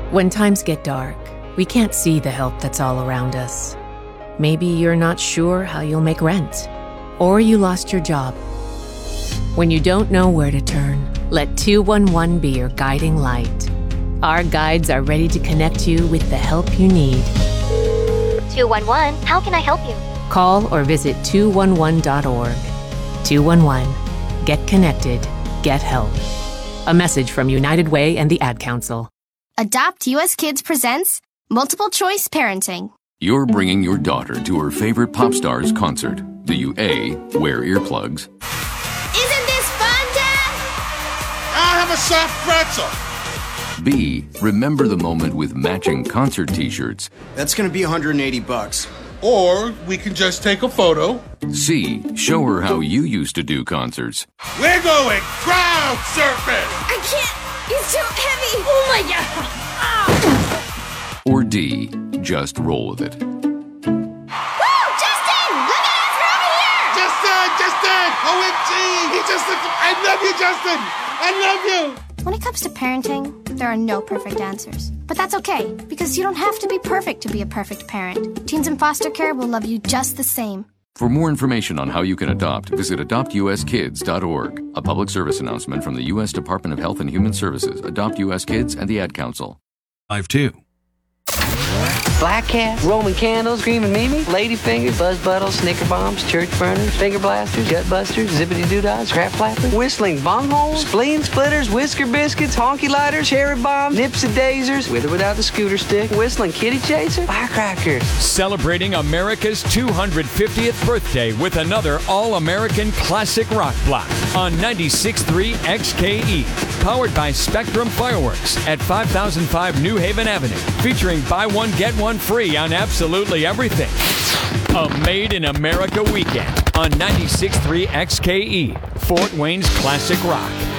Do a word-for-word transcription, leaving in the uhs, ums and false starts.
When times get dark, we can't see the help that's all around us. Maybe you're not sure how you'll make rent, or you lost your job. When you don't know where to turn, let two one one be your guiding light. Our guides are ready to connect you with the help you need. two one one, how can I help you? Call or visit two one one dot org. two one one. Get connected. Get help. A message from United Way and the Ad Council. Adopt U S Kids presents Multiple Choice Parenting. You're bringing your daughter to her favorite pop star's concert. Do you A, wear earplugs? Isn't this fun, Dad? I'll have a soft pretzel. B, remember the moment with matching concert t-shirts? That's gonna be one hundred eighty bucks. Or we can just take a photo. C, show her how you used to do concerts. We're going crowd surfing. I can't. He's too heavy. Oh my God. Ah. Or D, just roll with it. Woo! Justin! Look at us. We're over here. Justin, Justin, O M G. He just looked. I love you, Justin. I love you. When it comes to parenting, there are no perfect answers. But that's okay, because you don't have to be perfect to be a perfect parent. Teens in foster care will love you just the same. For more information on how you can adopt, visit adopt u s kids dot org. A public service announcement from the U S Department of Health and Human Services, Adopt U S Kids, and the Ad Council. Live two. Black Cat, Roman Candles, Screaming Mimi, Ladyfinger, Buzz Buttles, Snicker Bombs, Church Burners, Finger Blasters, Gut Busters, Zippity Doodads, Crap Flappers, Whistling Bungholes, Spleen Splitters, Whisker Biscuits, Honky Lighters, Cherry Bombs, Nipsy Daisers, with or without the scooter stick, Whistling Kitty Chaser, Firecrackers. Celebrating America's two hundred fiftieth birthday with another All-American Classic Rock Block on ninety-six point three X K E. Powered by Spectrum Fireworks at five thousand five New Haven Avenue. Featuring buy one, get one free on absolutely everything. A Made in America weekend on ninety-six point three X K E, Fort Wayne's Classic Rock.